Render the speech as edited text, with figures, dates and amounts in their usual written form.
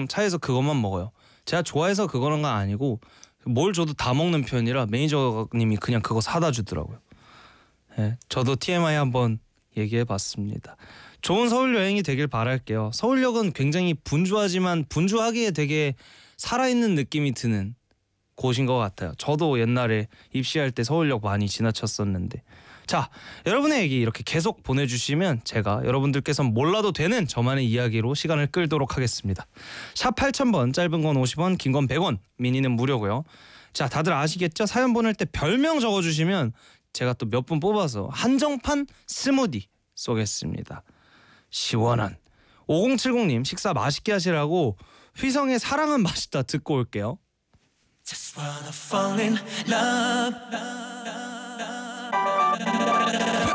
보통 차에서 그것만 먹어요. 제가 좋아해서 그거는 건 아니고 뭘 줘도 다 먹는 편이라 매니저님이 그냥 그거 사다 주더라고요. 네, 저도 TMI 한번 얘기해봤습니다. 좋은 서울 여행이 되길 바랄게요. 서울역은 굉장히 분주하지만 분주하기에 되게 살아있는 느낌이 드는 곳인 것 같아요. 저도 옛날에 입시할 때 서울역 많이 지나쳤었는데. 자, 여러분의 얘기 이렇게 계속 보내주시면 제가 여러분들께서 몰라도 되는 저만의 이야기로 시간을 끌도록 하겠습니다. 샵 8000번, 짧은 건 50원, 긴 건 100원, 미니는 무료고요. 자, 다들 아시겠죠? 사연 보낼 때 별명 적어주시면 제가 또 몇 분 뽑아서 한정판 스무디 쏘겠습니다. 시원한 5070님 식사 맛있게 하시라고 휘성의 사랑은 맛있다 듣고 올게요. Just wanna fall in love.